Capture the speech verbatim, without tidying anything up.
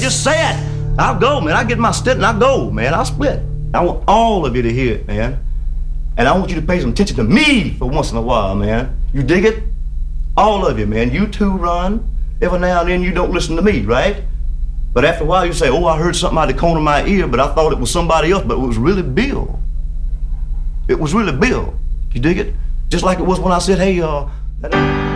just say it. I'll go, man. I'll get my stint and I'll go, man. I'll split. I want all of you to hear it, man. And I want you to pay some attention to me for once in a while, man. You dig it? All of you, man. You too, Ron. Every now and then you don't listen to me, right? But after a while you say, oh, I heard something out of the corner of my ear, but I thought it was somebody else, but it was really Bill. It was really Bill. You dig it? Just like it was when I said, hey, uh...